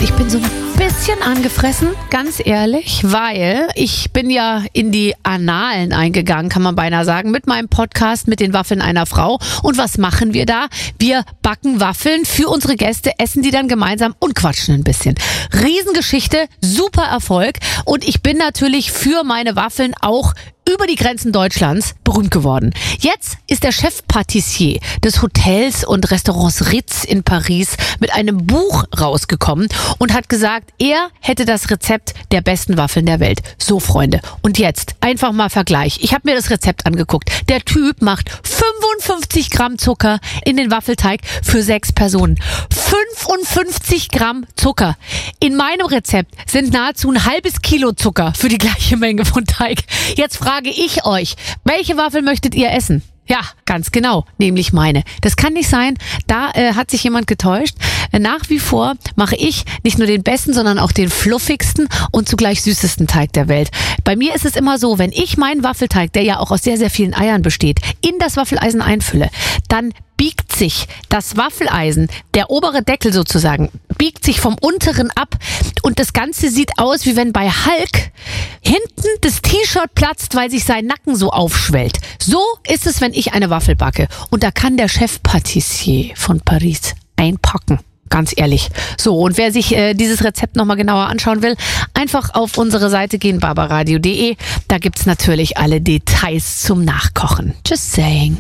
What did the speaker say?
Ich bin so ein bisschen angefressen, ganz ehrlich, weil ich bin ja in die Annalen eingegangen, kann man beinahe sagen, mit meinem Podcast mit den Waffeln einer Frau. Und was machen wir da? Wir backen Waffeln für unsere Gäste, essen die dann gemeinsam und quatschen ein bisschen. Riesengeschichte, super Erfolg. Und ich bin natürlich für meine Waffeln auch über die Grenzen Deutschlands berühmt geworden. Jetzt ist der Chefpatissier des Hotels und Restaurants Ritz in Paris mit einem Buch rausgekommen und hat gesagt, er hätte das Rezept der besten Waffeln der Welt. So, Freunde, und jetzt einfach mal Vergleich. Ich habe mir das Rezept angeguckt. Der Typ macht 55 Gramm Zucker in den Waffelteig für 6 Personen. 55 Gramm Zucker. In meinem Rezept sind nahezu ein halbes Kilo Zucker für die gleiche Menge von Teig. Jetzt frage ich euch, welche Waffel möchtet ihr essen? Ja, ganz genau, nämlich meine. Das kann nicht sein, da hat sich jemand getäuscht. Nach wie vor mache ich nicht nur den besten, sondern auch den fluffigsten und zugleich süßesten Teig der Welt. Bei mir ist es immer so, wenn ich meinen Waffelteig, der ja auch aus sehr, sehr vielen Eiern besteht, in das Waffeleisen einfülle, dann biegt sich das Waffeleisen, der obere Deckel sozusagen, biegt sich vom unteren ab und das Ganze sieht aus, wie wenn bei Hulk hinten das T-Shirt platzt, weil sich sein Nacken so aufschwellt. So ist es, wenn ich eine Waffel backe. Und da kann der Chefpatissier von Paris einpacken. Ganz ehrlich. So, und wer sich dieses Rezept nochmal genauer anschauen will, einfach auf unsere Seite gehen, barbaradio.de. Da gibt's natürlich alle Details zum Nachkochen. Just saying.